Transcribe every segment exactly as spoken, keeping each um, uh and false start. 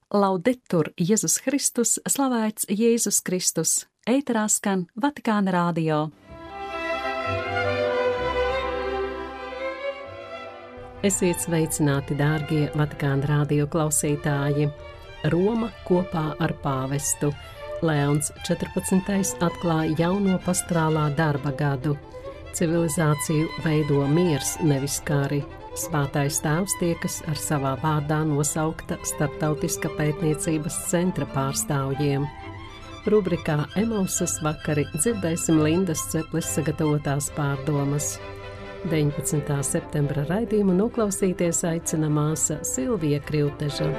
Laudetur Jēzus Kristus, slavēts Jēzus Kristus, ēterā skan Vatikāna radio. Esiet sveicināti, dārgie Vatikāna radio klausītāji! Roma kopā ar pāvestu. Leons četrpadsmitais atklāja jauno pastorālā darba gadu. Civilizāciju veido miers, nevis kari. Svētais tēvs tiekas ar savā vārdā nosaukta Starptautiska pētniecības centra pārstāvjiem. Rubrikā Emausas vakari dzirdēsim Lindas Ceples sagatavotās pārdomas. deviņpadsmitā septembra raidījumu noklausīties aicina māsa Silvija Krivteža.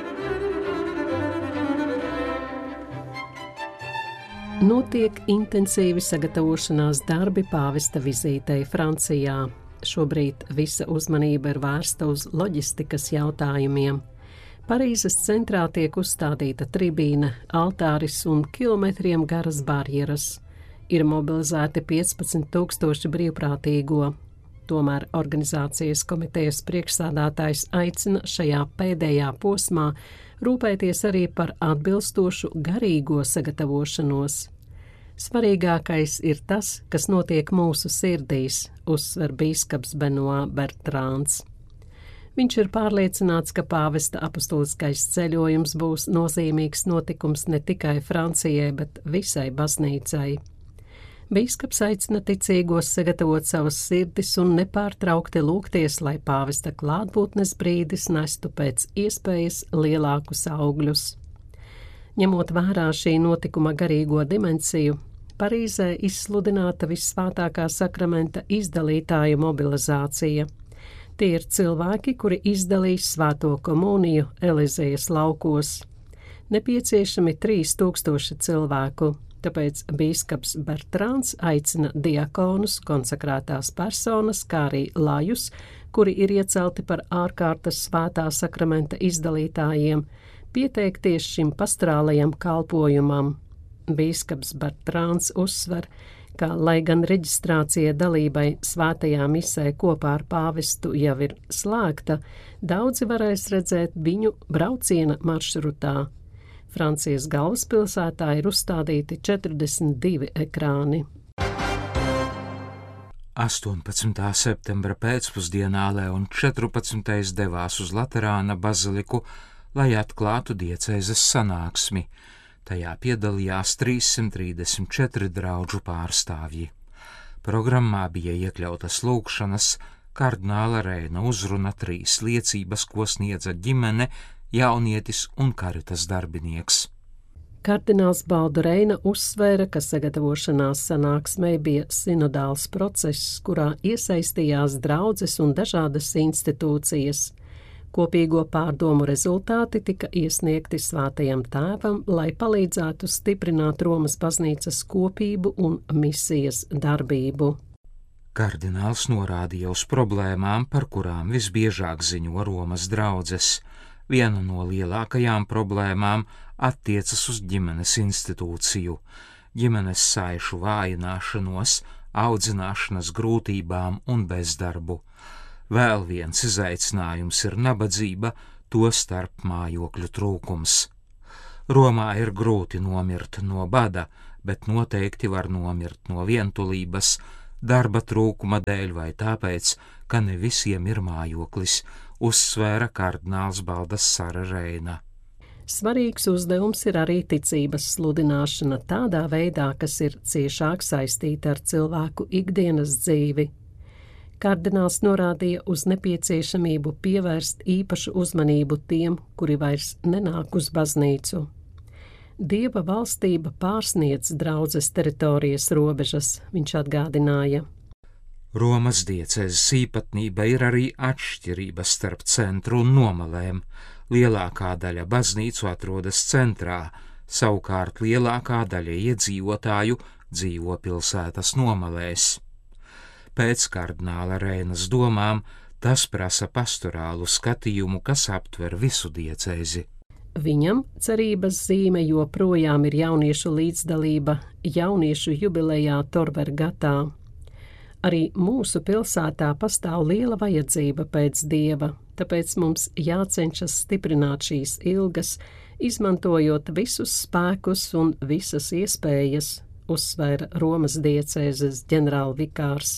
Notiek intensīvi sagatavošanās darbi pāvesta vizītei Francijā. Šobrīd visa uzmanība ir vērsta uz loģistikas jautājumiem. Parīzes centrā tiek uzstādīta tribīne, altāris un kilometriem garas barjeras. Ir mobilizēti piecpadsmit tūkstoši brīvprātīgo. Tomēr organizācijas komitejas priekšsādātājs aicina šajā pēdējā posmā rūpēties arī par atbilstošu garīgo sagatavošanos. Svarīgākais ir tas, kas notiek mūsu sirdīs, uzsver bīskaps Benoît Bertrāns. Viņš ir pārliecināts, ka pāvesta apustuliskais ceļojums būs nozīmīgs notikums ne tikai Francijai, bet visai baznīcai. Bīskaps aicina ticīgos sagatavot savas sirdis un nepārtraukti lūgties, lai pāvesta klātbūtnes brīdis nestu pēc iespējas lielākus augļus. Ņemot vērā šī notikuma garīgo dimensiju, Parīzē izsludināta Vissvētākā sakramenta izdalītāju mobilizācija. Tie ir cilvēki, kuri izdalīs svēto komuniju Elizējas laukos. Nepieciešami trīs tūkstoši cilvēku. Tāpēc bīskaps Bertrāns aicina diakonus, konsekrētās personas, kā arī lajus, kuri ir iecelti par ārkārtas svētā sakramenta izdalītājiem, pieteikties šim pastorālajam kalpojumam. Bīskaps Bertrāns uzsver, ka, lai gan reģistrācija dalībai svētajā misē kopā ar pāvestu jau ir slēgta, daudzi varēs redzēt viņu brauciena maršrutā. Francijas galvaspilsētā ir uzstādīti četrdesmit divi ekrāni. astoņpadsmitā septembra pēcpusdienā Leons četrpadsmitais devās uz Laterāna baziliku, lai atklātu diecēzes sanāksmi. Tajā piedalījās trīssimt trīsdesmit četri draudžu pārstāvji. Programmā bija iekļautas lūgšanas, kardināla Reina uzruna, trīs liecības, ko sniedza ģimene, jaunietis un karitas darbinieks. Kardināls Baldu Reina uzsvēra, ka sagatavošanās sanāksmei bija sinodāls process, kurā iesaistījās draudzes un dažādas institūcijas. Kopīgo pārdomu rezultāti tika iesniegti Svētajam tēvam, lai palīdzētu stiprināt Romas baznīcas kopību un misijas darbību. Kardināls norādīja uz problēmām, par kurām visbiežāk ziņo Romas draudzes. Viena no lielākajām problēmām attiecas uz ģimenes institūciju, ģimenes saišu vājināšanos, audzināšanas grūtībām un bezdarbu. Vēl viens izaicinājums ir nabadzība, to starp mājokļu trūkums. Romā ir grūti nomirt no bada, bet noteikti var nomirt no vientulības, darba trūkuma dēļ vai tāpēc, ka ne visiem ir mājoklis, uzsvēra kardināls Baldassare Reina. Svarīgs uzdevums ir arī ticības sludināšana tādā veidā, kas ir ciešāk saistīta ar cilvēku ikdienas dzīvi. Kardināls norādīja uz nepieciešamību pievērst īpašu uzmanību tiem, kuri vairs nenāk uz baznīcu. Dieva valstība pārsniedz draudzes teritorijas robežas, viņš atgādināja. Romas diecēzes īpatnība ir arī atšķirības starp centru un nomalēm. Lielākā daļa baznīcu atrodas centrā, savukārt lielākā daļa iedzīvotāju dzīvo pilsētas nomalēs. Pēc kardināla Reinas domām tas prasa pastorālu skatījumu, kas aptver visu diecēzi. Viņam cerības zīme joprojām ir jauniešu līdzdalība jauniešu jubilejā Torvergatā. Arī mūsu pilsētā pastāv liela vajadzība pēc Dieva, tāpēc mums jācenšas stiprināt šīs ilgas, izmantojot visus spēkus un visas iespējas, uzsvēra Romas diecēzes ģenerālvikārs.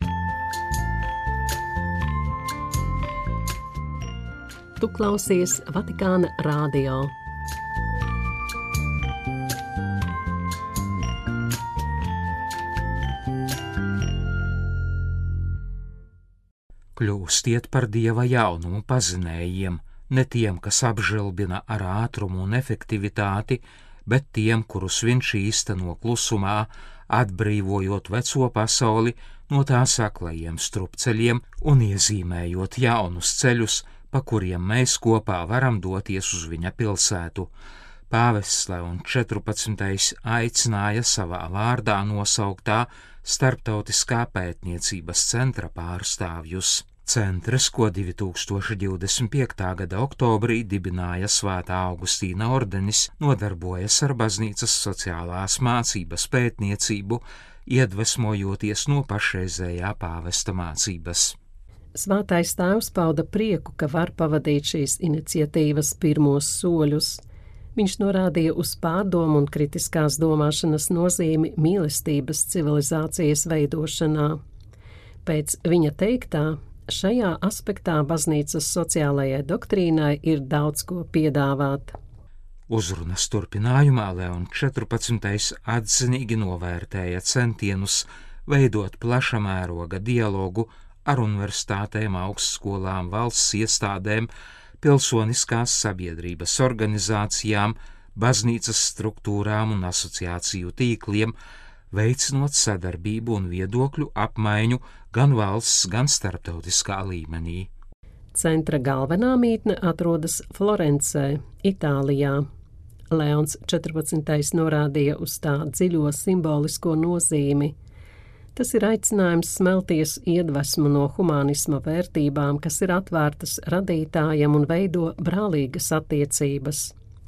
Tu klausies Vatikāna radio. Kļūstiet par Dieva jaunumu pazinējiem, ne tiem, kas apžilbina ar ātrumu un efektivitāti, bet tiem, kurus viņš īsteno klusumā, atbrīvojot veco pasauli no tā saklajiem strupceļiem un iezīmējot jaunus ceļus, pa kuriem mēs kopā varam doties uz viņa pilsētu. Pāvests Leons četrpadsmitais aicināja savā vārdā nosauktā Starptautiskā pētniecības centra pārstāvjus. Centrs, ko divi tūkstoši divdesmit piektā gada oktobrī dibināja Svētā Augustīna ordenis, nodarbojas ar baznīcas sociālās mācības pētniecību, iedvesmojoties no pašreizējā pāvesta mācības. Svētais tēvs pauda prieku, ka var pavadīt šīs iniciatīvas pirmos soļus. Viņš norādīja uz pārdomu un kritiskās domāšanas nozīmi mīlestības civilizācijas veidošanā. Pēc viņa teiktā, šajā aspektā baznīcas sociālajai doktrīnai ir daudz ko piedāvāt. Uzrunas turpinājumā Leons četrpadsmitais atzinīgi novērtēja centienus veidot plaša mēroga dialogu ar universitātēm, augstskolām, valsts iestādēm, pilsoniskās sabiedrības organizācijām, baznīcas struktūrām un asociāciju tīkliem, veicinot sadarbību un viedokļu apmaiņu gan valsts, gan starptautiskā līmenī. Centra galvenā mītne atrodas Florencē, Itālijā. Leons četrpadsmitais norādīja uz tā dziļo simbolisko nozīmi. Tas ir aicinājums smelties iedvesmu no humānisma vērtībām, kas ir atvērtas radītājam un veido brālīgas attiecības.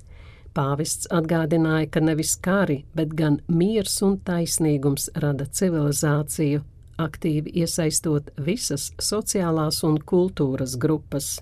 Pāvests atgādināja, ka nevis kari, bet gan miers un taisnīgums rada civilizāciju, aktīvi iesaistot visas sociālās un kultūras grupas.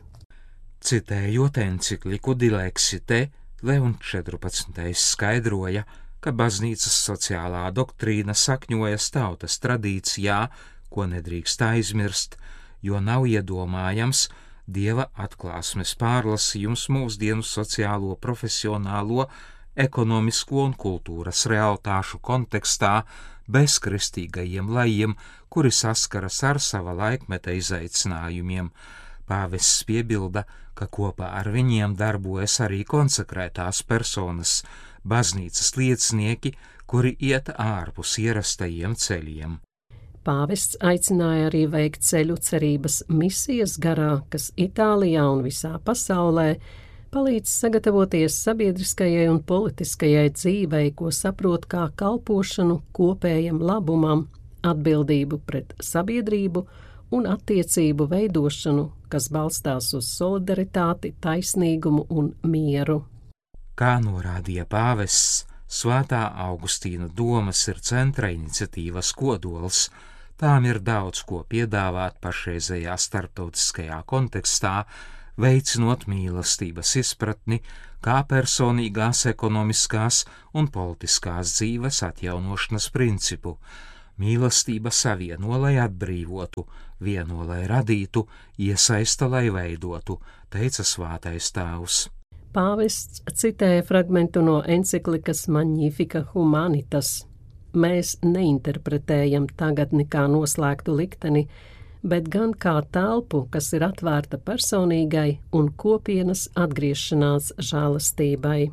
Citējot encikliku Dilexite, Leons četrpadsmitais skaidroja, ka baznīcas sociālā doktrīna sakņojas tautas tradīcijā, ko nedrīkst aizmirst, jo nav iedomājams Dieva atklāsmes pārlasījums mūsdienu sociālo, profesionālo, ekonomisko un kultūras realitāšu kontekstā bez kristīgajiem lajiem, kuri saskaras ar sava laikmeta izaicinājumiem. Pāvests piebilda, ka kopā ar viņiem darbojas arī konsekrētās personas, baznīcas liecinieki, kuri iet ārpus ierastajiem ceļiem. Pāvests aicināja arī veikt ceļu cerības misijas garā, kas Itālijā un visā pasaulē palīdz sagatavoties sabiedriskajai un politiskajai dzīvei, ko saprot kā kalpošanu kopējam labumam, atbildību pret sabiedrību un attiecību veidošanu, kas balstās uz solidaritāti, taisnīgumu un mieru. Kā norādīja pāvests, Svētā Augustīna domas ir centra iniciatīvas kodols. Tām ir daudz ko piedāvāt pašreizējā starptautiskajā kontekstā, veicinot mīlestības izpratni kā personīgās, ekonomiskās un politiskās dzīves atjaunošanas principu. Mīlestība savieno, lai atbrīvotu, vieno, lai radītu, iesaista, lai veidotu, teica Svētais tēvs. Pāvests citēja fragmentu no enciklikas Magnificat Humanitas. Mēs neinterpretējam tagadni kā noslēgtu likteni, bet gan kā telpu, kas ir atvērta personīgai un kopienas atgriešanās žēlastībai.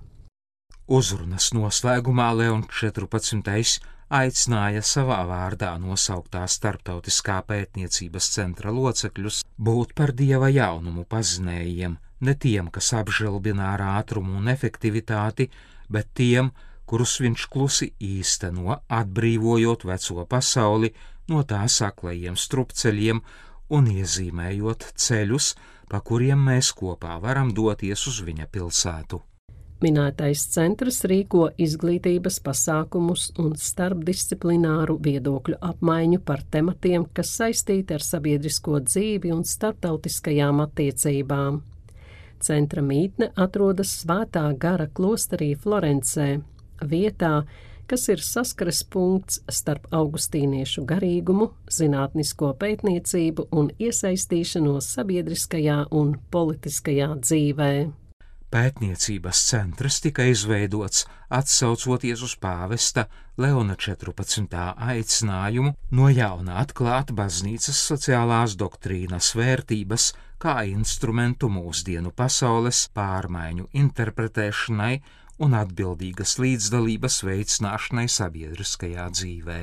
Uzrunas noslēgumā Leons četrpadsmitais aicināja savā vārdā nosauktā Starptautiskā pētniecības centra locekļus būt par Dieva jaunumu pazinējiem, ne tiem, kas apžilbina ar ātrumu un efektivitāti, bet tiem, kurus viņš klusi īsteno, atbrīvojot veco pasauli no tā saklajiem strupceļiem un iezīmējot ceļus, pa kuriem mēs kopā varam doties uz viņa pilsētu. Minētais centrs rīko izglītības pasākumus un starpdisciplināru viedokļu apmaiņu par tematiem, kas saistīti ar sabiedrisko dzīvi un starptautiskajām attiecībām. Centra mītne atrodas Svētā gara klosterī Florencē, vietā, kas ir saskares punkts starp augustīniešu garīgumu, zinātnisko pētniecību un iesaistīšanos sabiedriskajā un politiskajā dzīvē. Pētniecības centrs tika izveidots atsaucoties uz pāvesta Leona četrpadsmitā aicinājumu no jauna atklāt baznīcas sociālās doktrīnas vērtības kā instrumentu mūsdienu pasaules pārmaiņu interpretēšanai un atbildīgas līdzdalības veicināšanai sabiedriskajā dzīvē.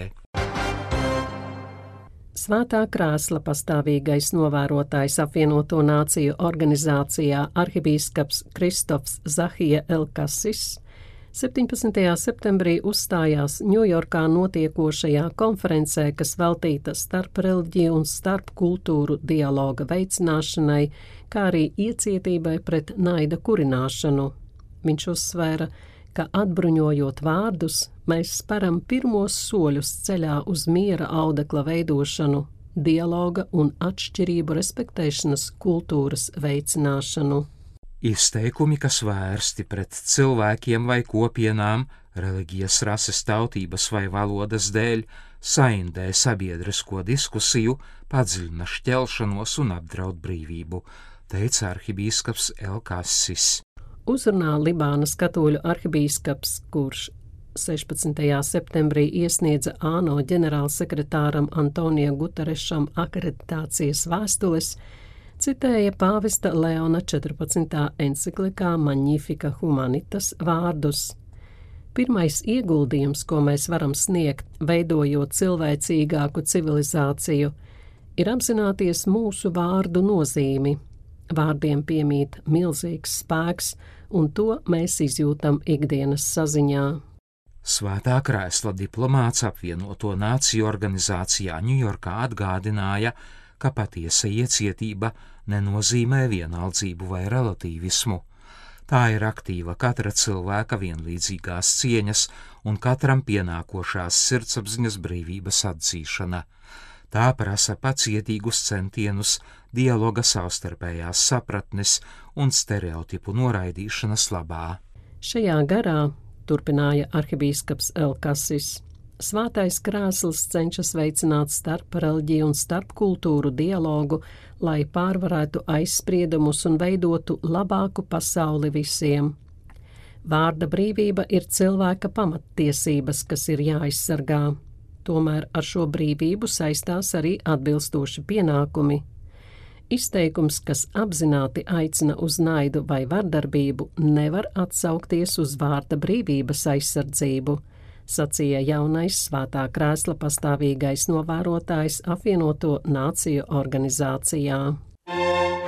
Svētā krēsla pastāvīgais novērotājs apvienoto nāciju organizācijā arhibīskaps Kristofs Zahija El-Kasis septiņpadsmitajā septembrī uzstājās Ņujorkā notiekošajā konferencē, kas veltīta starp reliģiju un starp kultūru dialoga veicināšanai, kā arī iecietībai pret naida kurināšanu. Viņš uzsvēra, ka atbruņojot vārdus, mēs speram pirmos soļus ceļā uz miera audekla veidošanu, dialoga un atšķirību respektēšanas kultūras veicināšanu. Izteikumi, kas vērsti pret cilvēkiem vai kopienām, reliģijas, rases, tautības vai valodas dēļ, saindē sabiedrisko diskusiju, padziļina šķelšanos un apdraud brīvību, teica arhibīskaps El-Kasis. Uzrunā Libānas katoļu arhibīskaps, kurš sešpadsmitajā septembrī iesniedza ANO ģenerālsekretāram Antonio Guterešam akreditācijas vēstules, citēja pāvesta Leona četrpadsmitā enciklikā Magnifica Humanitas vārdus. Pirmais ieguldījums, ko mēs varam sniegt, veidojot cilvēcīgāku civilizāciju, ir apzināties mūsu vārdu nozīmi. Vārdiem piemīt milzīgs spēks, un to mēs izjūtam ikdienas saziņā. Svētā krēsla diplomāts apvienoto nāciju organizācijā Ņujorkā atgādināja, ka patiesa iecietība nenozīmē vienaldzību vai relatīvismu. Tā ir aktīva katra cilvēka vienlīdzīgās cieņas un katram pienākošās sirdsapziņas brīvības atzīšana. Tā prasa pacietīgus centienus, dialoga savstarpējās sapratnes un stereotipu noraidīšanas labā. Šajā garā, turpināja arhibīskaps El-Kasis, Svētais krēsls cenšas veicināt starp reliģiju un starp kultūru dialogu, lai pārvarētu aizspriedumus un veidotu labāku pasauli visiem. Vārda brīvība ir cilvēka pamattiesības, kas ir jāaizsargā. Tomēr ar šo brīvību saistās arī atbilstoši pienākumi. Izteikums, kas apzināti aicina uz naidu vai vardarbību, nevar atsaukties uz vārda brīvības aizsardzību, sacīja jaunais Svētā krēsla pastāvīgais novērotājs apvienoto nāciju organizācijā.